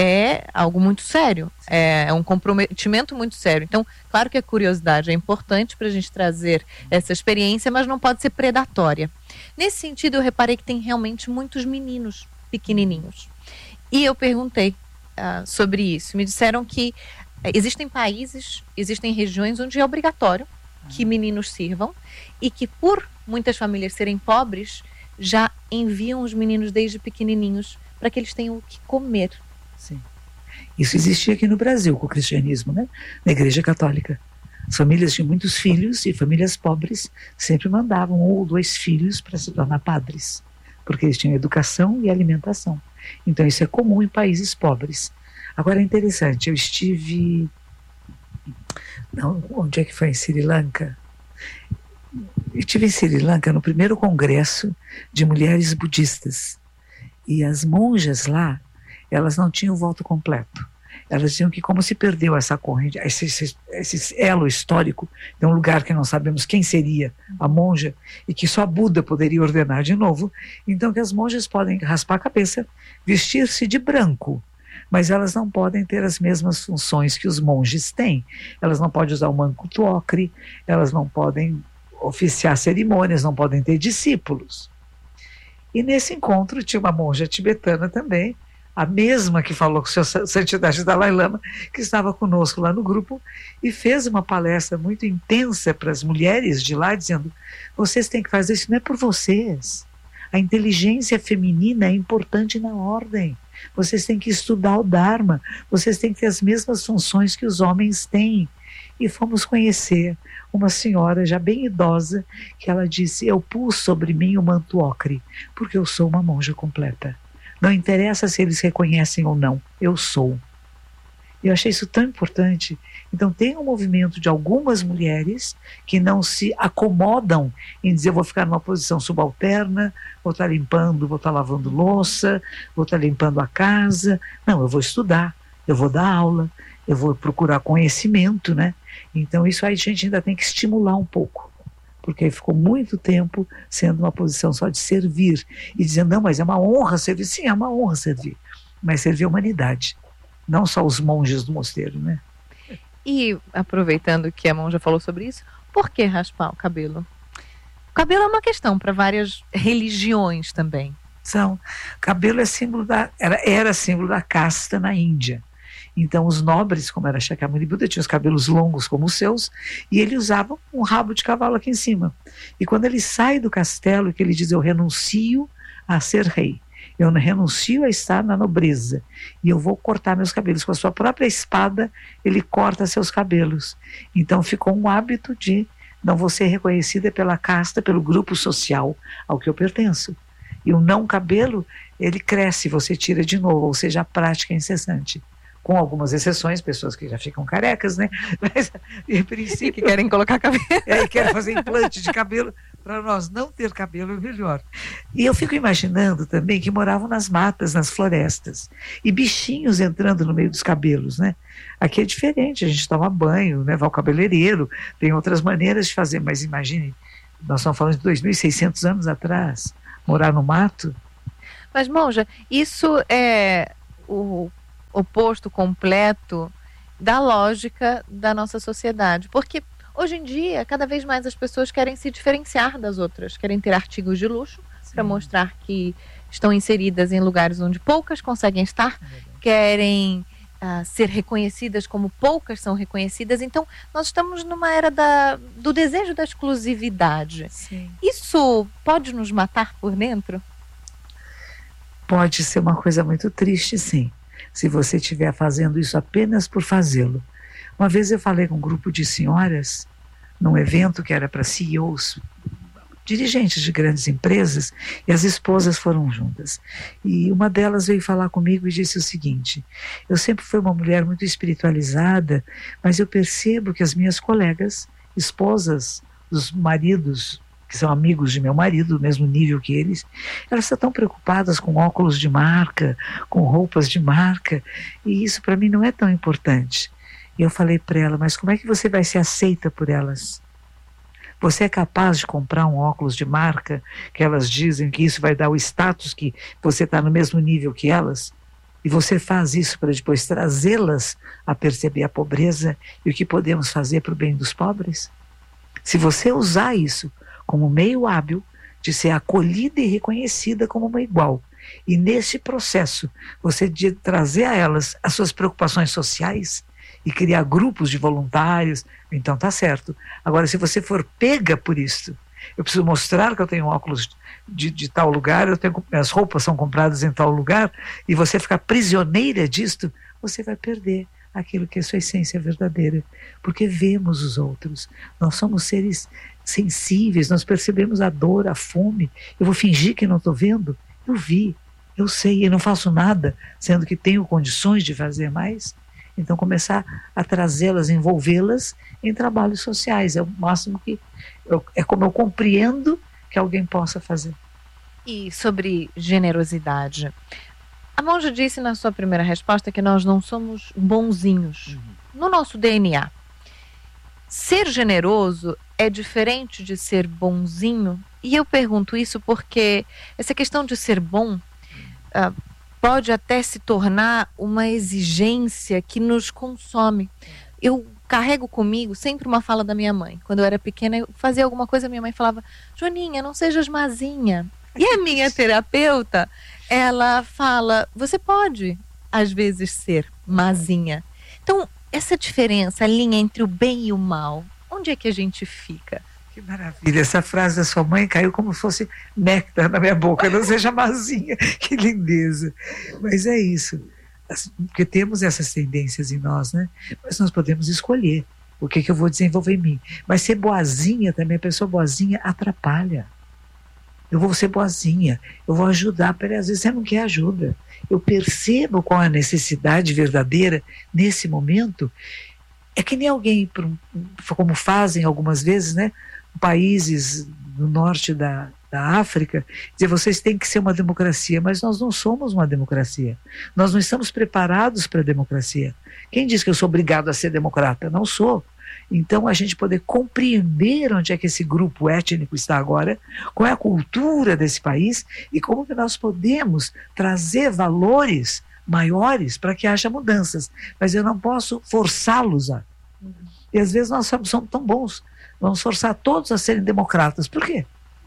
é algo muito sério, é, é um comprometimento muito sério. Então, claro que a curiosidade é importante para a gente trazer essa experiência, mas não pode ser predatória. Nesse sentido, eu reparei que tem realmente muitos meninos pequenininhos. E eu perguntei uh, sobre isso. Me disseram que existem países, existem regiões onde é obrigatório que meninos sirvam e que, por muitas famílias serem pobres, já enviam os meninos desde pequenininhos para que eles tenham o que comer. Sim. Isso existia aqui no Brasil com o cristianismo, né? Na Igreja Católica. As famílias tinham muitos filhos e famílias pobres sempre mandavam um ou dois filhos para se tornar padres, porque eles tinham educação e alimentação. Então isso é comum em países pobres. Agora é interessante, eu estive, não, onde é que foi? Em Sri Lanka? Eu estive em Sri Lanka no primeiro congresso de mulheres budistas, e as monjas lá, elas não tinham o voto completo. Elas diziam que, como se perdeu essa corrente, esse, esse, esse elo histórico, de um lugar que não sabemos quem seria a monja, e que só Buda poderia ordenar de novo, então que as monjas podem raspar a cabeça, vestir-se de branco, mas elas não podem ter as mesmas funções que os monges têm. Elas não podem usar o manto ocre, elas não podem oficiar cerimônias, não podem ter discípulos. E nesse encontro tinha uma monja tibetana também, a mesma que falou com Sua Santidade Dalai Lama, que estava conosco lá no grupo, e fez uma palestra muito intensa para as mulheres de lá, dizendo: vocês têm que fazer isso, não é por vocês. A inteligência feminina é importante na ordem. Vocês têm que estudar o Dharma, vocês têm que ter as mesmas funções que os homens têm. E fomos conhecer uma senhora já bem idosa, que ela disse: eu pus sobre mim o manto ocre, porque eu sou uma monja completa. Não interessa se eles reconhecem ou não, eu sou. Eu achei isso tão importante. Então tem um movimento de algumas mulheres que não se acomodam em dizer: eu vou ficar numa posição subalterna, vou estar limpando, vou estar lavando louça, vou estar limpando a casa. Não, eu vou estudar, eu vou dar aula, eu vou procurar conhecimento, né? Então isso aí a gente ainda tem que estimular um pouco, porque ficou muito tempo sendo uma posição só de servir, e dizendo: não, mas é uma honra servir. Sim, é uma honra servir, mas servir a humanidade, não só os monges do mosteiro, né? E aproveitando que a monja falou sobre isso, por que raspar o cabelo? O cabelo é uma questão para várias religiões também. São. Cabelo é símbolo da, era, era símbolo da casta na Índia. Então os nobres, como era Shakyamuni Buda, tinham os cabelos longos como os seus, e ele usava um rabo de cavalo aqui em cima. E quando ele sai do castelo, que ele diz: eu renuncio a ser rei, eu renuncio a estar na nobreza, e eu vou cortar meus cabelos. Com a sua própria espada, ele corta seus cabelos. Então ficou um hábito de: não vou ser reconhecida pela casta, pelo grupo social ao que eu pertenço. E o não cabelo, ele cresce, você tira de novo, ou seja, a prática é incessante. com algumas exceções, pessoas que já ficam carecas, né? Mas, em princípio, que querem colocar cabelo. É, e querem fazer implante de cabelo. Para nós não ter cabelo é melhor. E eu fico imaginando também que moravam nas matas, nas florestas, e bichinhos entrando no meio dos cabelos, né? Aqui é diferente, a gente toma banho, né? Vai ao cabeleireiro, tem outras maneiras de fazer, mas imagine, nós estamos falando de dois mil e seiscentos anos atrás, morar no mato. Mas, monja, isso é o oposto completo da lógica da nossa sociedade, porque hoje em dia, cada vez mais as pessoas querem se diferenciar das outras, querem ter artigos de luxo para mostrar que estão inseridas em lugares onde poucas conseguem estar, querem uh, ser reconhecidas como poucas são reconhecidas. Então, nós estamos numa era da, do desejo da exclusividade. Sim. Isso pode nos matar por dentro? Pode ser uma coisa muito triste, sim, se você estiver fazendo isso apenas por fazê-lo. Uma vez eu falei com um grupo de senhoras, num evento que era para C E Os, dirigentes de grandes empresas, e as esposas foram juntas. E uma delas veio falar comigo e disse o seguinte: eu sempre fui uma mulher muito espiritualizada, mas eu percebo que as minhas colegas, esposas dos maridos, que são amigos de meu marido, do mesmo nível que eles, elas estão tão preocupadas com óculos de marca, com roupas de marca, e isso para mim não é tão importante. E eu falei para ela: mas como é que você vai ser aceita por elas? Você é capaz de comprar um óculos de marca, que elas dizem que isso vai dar o status que você está no mesmo nível que elas? E você faz isso para depois trazê-las a perceber a pobreza e o que podemos fazer para o bem dos pobres? Se você usar isso como meio hábil de ser acolhida e reconhecida como uma igual, e nesse processo você de trazer a elas as suas preocupações sociais e criar grupos de voluntários, então tá certo. Agora, se você for pega por isso, eu preciso mostrar que eu tenho óculos de, de tal lugar, eu tenho, minhas roupas são compradas em tal lugar, e você ficar prisioneira disto, você vai perder aquilo que é sua essência verdadeira, porque vemos os outros, nós somos seres sensíveis, nós percebemos a dor, a fome. Eu vou fingir que não estou vendo? Eu vi, eu sei, e não faço nada, sendo que tenho condições de fazer mais. Então começar a trazê-las, envolvê-las em trabalhos sociais, é o máximo que eu, é como eu compreendo que alguém possa fazer. E sobre generosidade, a monja disse na sua primeira resposta que nós não somos bonzinhos. Uhum. No nosso D N A, ser generoso é diferente de ser bonzinho? E eu pergunto isso porque essa questão de ser bom uh, pode até se tornar uma exigência que nos consome. Eu carrego comigo sempre uma fala da minha mãe. Quando eu era pequena, eu fazia alguma coisa, minha mãe falava: Joaninha, não sejas mazinha. E a minha terapeuta, ela fala: você pode, às vezes, ser mazinha. Então, essa diferença, a linha entre o bem e o mal, onde é que a gente fica? Que maravilha, essa frase da sua mãe caiu como se fosse néctar na minha boca, não seja mazinha, que lindeza. Mas é isso, porque temos essas tendências em nós, né? Mas nós podemos escolher o que, que eu vou desenvolver em mim. Mas ser boazinha também, a pessoa boazinha atrapalha. Eu vou ser boazinha, eu vou ajudar, peraí, às vezes você não quer ajuda. Eu percebo qual é a necessidade verdadeira nesse momento. É que nem alguém, como fazem algumas vezes, né? Países do norte da, da África, dizer: vocês têm que ser uma democracia, mas nós não somos uma democracia. Nós não estamos preparados para a democracia. Quem diz que eu sou obrigado a ser democrata? Não sou. Então, a gente poder compreender onde é que esse grupo étnico está agora, qual é a cultura desse país e como que nós podemos trazer valores maiores para que haja mudanças. Mas eu não posso forçá-los a. E às vezes nós somos, somos tão bons, vamos forçar todos a serem democratas. Por quê?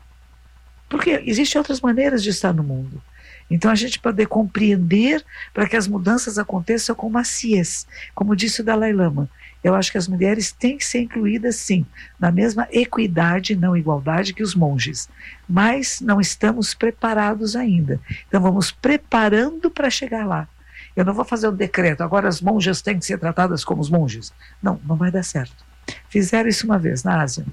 Porque existem outras maneiras de estar no mundo. Então a gente poder compreender para que as mudanças aconteçam com maciez. Como disse o Dalai Lama, eu acho que as mulheres têm que ser incluídas, sim, na mesma equidade, não igualdade, que os monges. Mas não estamos preparados ainda. Então vamos preparando para chegar lá. Eu não vou fazer um decreto, agora as monjas têm que ser tratadas como os monges. Não, não vai dar certo. Fizeram isso uma vez na Ásia.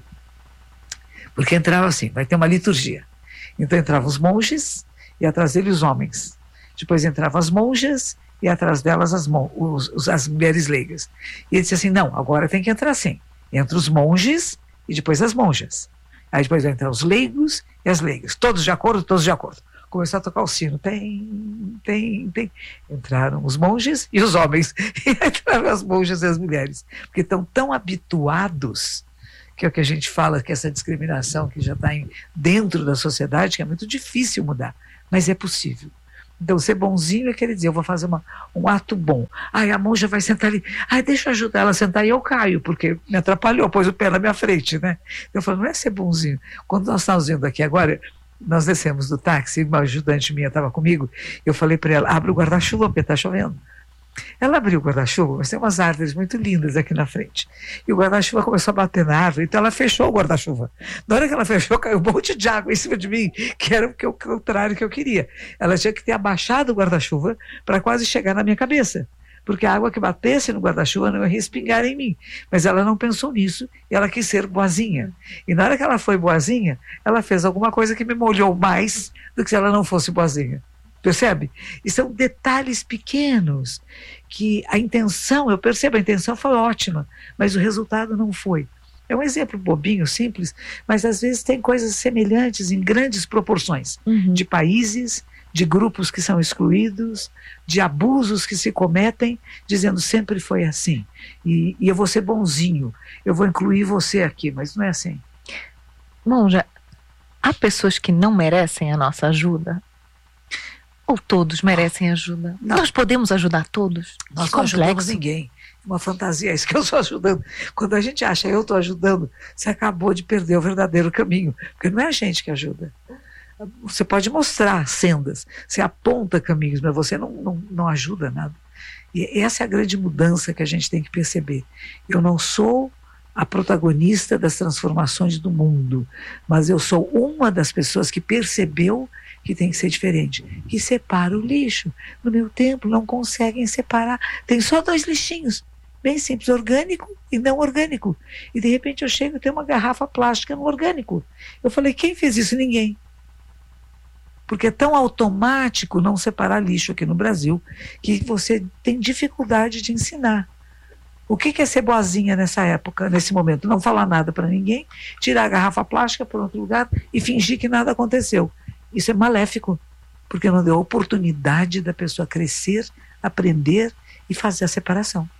Porque entrava assim, vai ter uma liturgia. Então entravam os monges e atrás deles os homens. Depois entravam as monjas e atrás delas as, os, os, as mulheres leigas. E ele disse assim, não, agora tem que entrar assim, entre os monges e depois as monjas. Aí depois vai entrar os leigos e as leigas, todos de acordo, todos de acordo. Começou a tocar o sino, tem, tem, tem. Entraram os monges e os homens, e entraram as monjas e as mulheres, porque estão tão habituados, que é o que a gente fala, que essa discriminação que já está dentro da sociedade, que é muito difícil mudar, mas é possível. Então, ser bonzinho é querer dizer, eu vou fazer uma, um ato bom. Ai, a monja vai sentar ali. Ai, deixa eu ajudar ela a sentar e eu caio, porque me atrapalhou, pôs o pé na minha frente, né? Eu falo, não é ser bonzinho. Quando nós estamos indo aqui agora, nós descemos do táxi, uma ajudante minha estava comigo, eu falei para ela, abre o guarda-chuva, porque está chovendo. Ela abriu o guarda-chuva, mas tem umas árvores muito lindas aqui na frente. E o guarda-chuva começou a bater na árvore, então ela fechou o guarda-chuva. Na hora que ela fechou, caiu um monte de água em cima de mim, que era o contrário que eu queria. Ela tinha que ter abaixado o guarda-chuva para quase chegar na minha cabeça, porque a água que batesse no guarda-chuva não ia respingar em mim. Mas ela não pensou nisso, e ela quis ser boazinha. E na hora que ela foi boazinha, ela fez alguma coisa que me molhou mais do que se ela não fosse boazinha. Percebe? E são detalhes pequenos que a intenção, eu percebo, a intenção foi ótima, mas o resultado não foi. É um exemplo bobinho, simples, mas às vezes tem coisas semelhantes em grandes proporções, uhum. de países, de grupos que são excluídos, de abusos que se cometem, dizendo sempre foi assim. E, e eu vou ser bonzinho, eu vou incluir você aqui, mas não é assim. Monja, há pessoas que não merecem a nossa ajuda? Ou todos merecem ajuda? Não. Nós podemos ajudar todos? Nós não ajudamos ninguém. Uma fantasia, é isso que eu estou ajudando. Quando a gente acha eu estou ajudando, você acabou de perder o verdadeiro caminho. Porque não é a gente que ajuda. Você pode mostrar sendas, você aponta caminhos, mas você não, não, não ajuda nada. E essa é a grande mudança que a gente tem que perceber. Eu não sou a protagonista das transformações do mundo, mas eu sou uma das pessoas que percebeu que tem que ser diferente, que separa o lixo. No meu templo não conseguem separar, tem só dois lixinhos, bem simples, orgânico e não orgânico. E de repente eu chego e tem uma garrafa plástica no orgânico. Eu falei, quem fez isso? Ninguém. Porque é tão automático não separar lixo aqui no Brasil, que você tem dificuldade de ensinar. O que é ser boazinha nessa época, nesse momento? Não falar nada para ninguém, tirar a garrafa plástica para outro lugar e fingir que nada aconteceu. Isso é maléfico, porque não deu oportunidade da pessoa crescer, aprender e fazer a separação.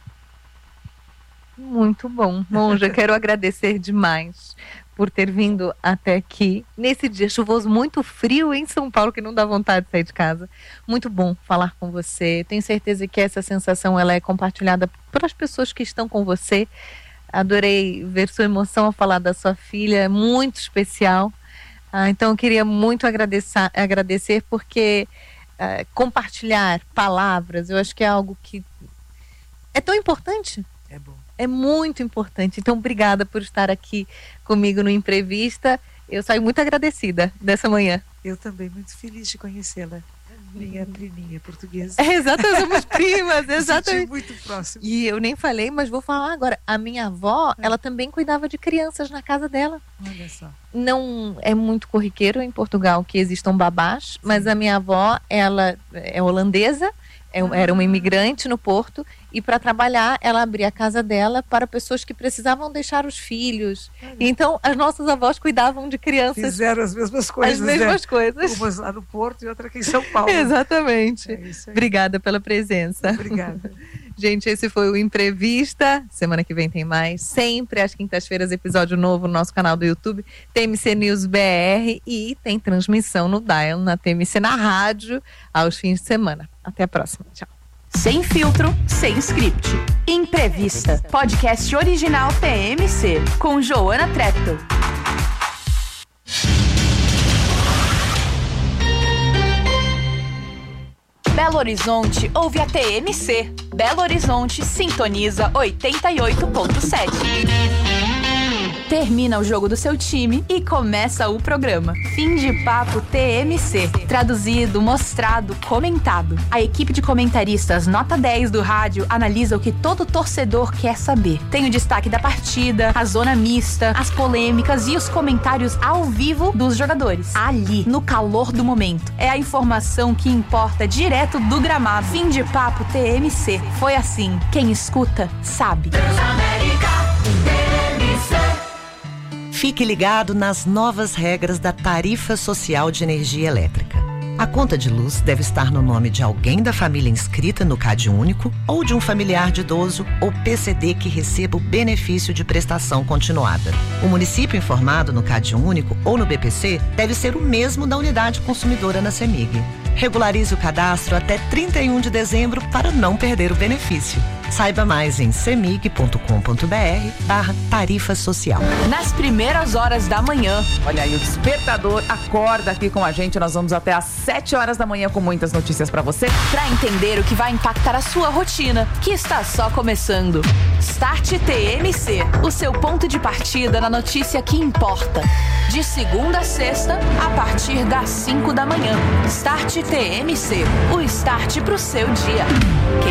Muito bom, Monja, quero agradecer demais por ter vindo até aqui, nesse dia chuvoso, muito frio em São Paulo, que não dá vontade de sair de casa. Muito bom falar com você, tenho certeza que essa sensação ela é compartilhada por as pessoas que estão com você. Adorei ver sua emoção ao falar da sua filha, muito especial. Ah, então eu queria muito agradecer, agradecer porque uh, compartilhar palavras, eu acho que é algo que é tão importante. É bom. É muito importante. Então, obrigada por estar aqui comigo no Entrevista. Eu saio muito agradecida dessa manhã. Eu também, muito feliz de conhecê-la. Minha priminha portuguesa. É, exatamente, somos primas, exatamente. Muito próximo. E eu nem falei, mas vou falar agora. A minha avó, é. ela também cuidava de crianças na casa dela. Olha só. Não é muito corriqueiro em Portugal que existam babás, Sim. mas a minha avó, ela é holandesa, é, ah. era uma imigrante no Porto, e para trabalhar ela abria a casa dela para pessoas que precisavam deixar os filhos. Olha. Então as nossas avós cuidavam de crianças. Fizeram as mesmas coisas. As mesmas né? coisas. Umas lá no Porto e outra aqui em São Paulo. Exatamente. É isso aí. Obrigada pela presença. Obrigada. Gente, esse foi o Entrevista. Semana que vem tem mais. Sempre às quintas-feiras, episódio novo no nosso canal do YouTube, T M C News B R, e tem transmissão no Dial, na T M C na rádio, aos fins de semana. Até a próxima. Tchau. Sem filtro, sem script. Entrevista. Podcast original T M C, com Joana Treptow. Belo Horizonte ouve a T M C. Belo Horizonte sintoniza oitenta e oito ponto sete. Termina o jogo do seu time e começa o programa. Fim de Papo T M C. Traduzido, mostrado, comentado. A equipe de comentaristas nota dez do rádio analisa o que todo torcedor quer saber. Tem o destaque da partida, a zona mista, as polêmicas e os comentários ao vivo dos jogadores. Ali, no calor do momento. É a informação que importa direto do gramado. Fim de Papo T M C. Foi assim. Quem escuta, sabe. Fique ligado nas novas regras da Tarifa Social de Energia Elétrica. A conta de luz deve estar no nome de alguém da família inscrita no CadÚnico ou de um familiar de idoso ou P C D que receba o benefício de prestação continuada. O município informado no CadÚnico ou no B P C deve ser o mesmo da unidade consumidora na CEMIG. Regularize o cadastro até trinta e um de dezembro para não perder o benefício. Saiba mais em cemig.com.br barra tarifa social. Nas primeiras horas da manhã. Olha aí, o Despertador acorda aqui com a gente. Nós vamos até às sete horas da manhã com muitas notícias pra você. Pra entender o que vai impactar a sua rotina, que está só começando. Start T M C, o seu ponto de partida na notícia que importa. De segunda a sexta, a partir das cinco da manhã. Start T M C, o start pro seu dia.